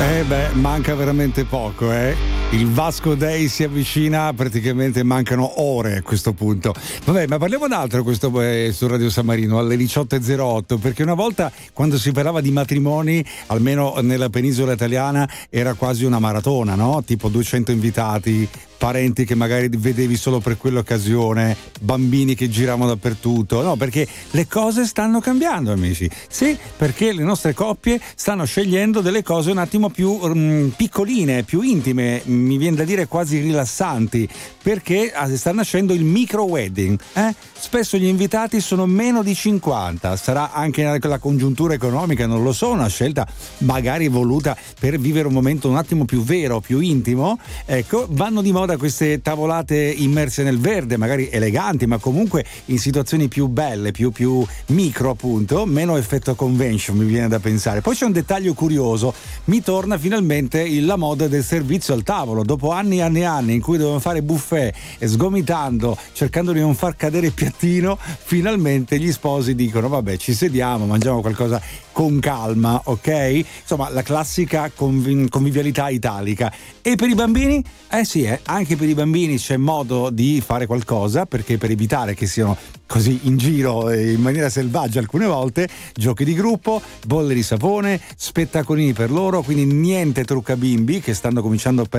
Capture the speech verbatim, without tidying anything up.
Eh beh, manca veramente poco, eh. Il Vasco Day si avvicina, praticamente mancano ore a questo punto. Vabbè, ma parliamo d'altro questo eh, su Radio San Marino alle diciotto e zero otto, perché una volta quando si parlava di matrimoni, almeno nella penisola italiana, era quasi una maratona, no? Tipo duecento invitati, parenti che magari vedevi solo per quell'occasione, bambini che giravano dappertutto. No, perché le cose stanno cambiando, amici. Sì, perché le nostre coppie stanno scegliendo delle cose un attimo più um, piccoline, più intime, mi viene da dire quasi rilassanti, perché sta nascendo il micro wedding. Eh? Spesso gli invitati sono meno di cinquanta, sarà anche la congiuntura economica, non lo so, una scelta magari voluta per vivere un momento un attimo più vero, più intimo. Ecco, vanno di moda queste tavolate immerse nel verde, magari eleganti, ma comunque in situazioni più belle, più, più micro appunto, meno effetto convention, mi viene da pensare. Poi c'è un dettaglio curioso, mi torna finalmente la moda del servizio al tavolo, dopo anni e anni e anni in cui dovevano fare buffet e sgomitando, cercando di non far cadere il piattino, finalmente gli sposi dicono vabbè, ci sediamo, mangiamo qualcosa con calma, ok? Insomma, la classica conv- convivialità italica. E per i bambini? Eh sì, eh, anche per i bambini c'è modo di fare qualcosa, perché per evitare che siano così in giro in maniera selvaggia alcune volte, giochi di gruppo, bolle di sapone, spettacolini per loro, quindi niente trucca bimbi che stanno cominciando a